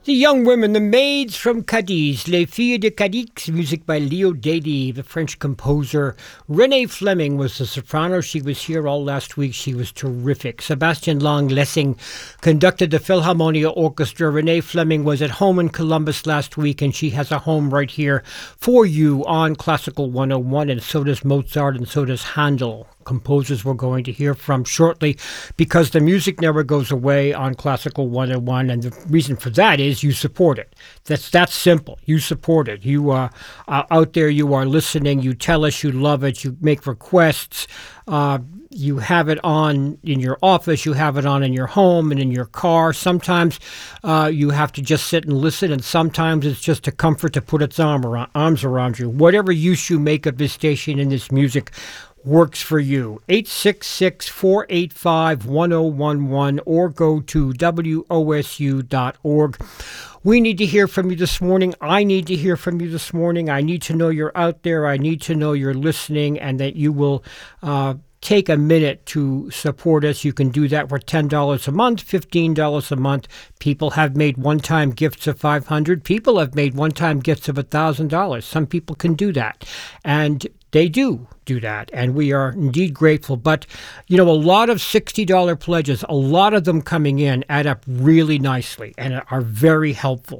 The Young Women, the Maids from Cadiz, Les Filles de Cadix, music by Leo Dadi, the French composer. Renee Fleming was the soprano. She was here all last week. She was terrific. Sebastian Lang-Lessing conducted the Philharmonia Orchestra. Renee Fleming was at home in Columbus last week, and she has a home right here for you on Classical 101, and so does Mozart, and so does Handel. Composers we're going to hear from shortly, because the music never goes away on Classical 101, and the reason for that is you support it. That's simple. You support it. You are out there, you are listening, you tell us you love it, you make requests, you have it on in your office, you have it on in your home and in your car. Sometimes you have to just sit and listen, and sometimes it's just a comfort to put its arms around you. Whatever use you make of this station and this music works for you. 866-485-1011 or go to wosu.org. We need to hear from you this morning. I need to hear from you this morning. I need to know you're out there. I need to know you're listening, and that you will take a minute to support us. You can do that for $10 a month, $15 a month. People have made one-time gifts of $500. People have made one-time gifts of $1,000. Some people can do that, and they do that, and we are indeed grateful. But, a lot of $60 pledges, a lot of them coming in, add up really nicely and are very helpful.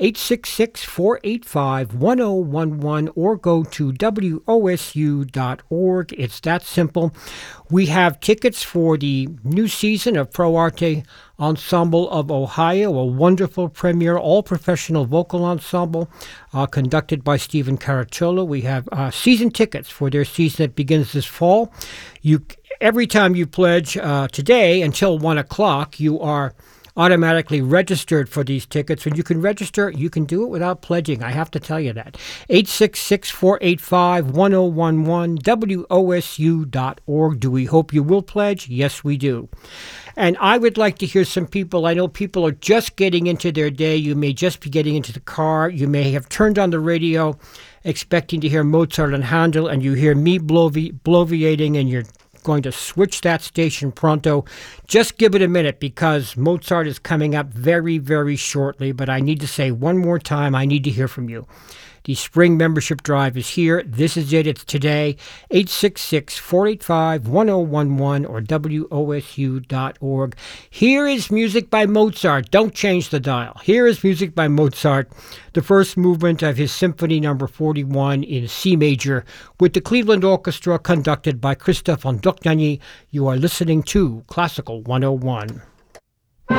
866-485-1011 or go to wosu.org. It's that simple. We have tickets for the new season of Pro Arte Ensemble of Ohio, a wonderful premier all-professional vocal ensemble conducted by Stephen Caracciolo. We have season tickets for their season that begins this fall. Every time you pledge today until 1 o'clock, you are automatically registered for these tickets. When you can register, you can do it without pledging. I have to tell you that. 866-485-1011, wosu.org. Do we hope you will pledge? Yes, we do. And I would like to hear some people. I know people are just getting into their day. You may just be getting into the car. You may have turned on the radio expecting to hear Mozart and Handel, and you hear me bloviating, and you're going to switch that station pronto. Just give it a minute, because Mozart is coming up very, very shortly. But I need to say one more time, I need to hear from you. The spring membership drive is here. This is it. It's today. 866-485-1011 or wosu.org. Here is music by Mozart. Don't change the dial. Here is music by Mozart, the first movement of his Symphony No. 41 in C major, with the Cleveland Orchestra conducted by Christophe Ondognani. You are listening to Classical 101.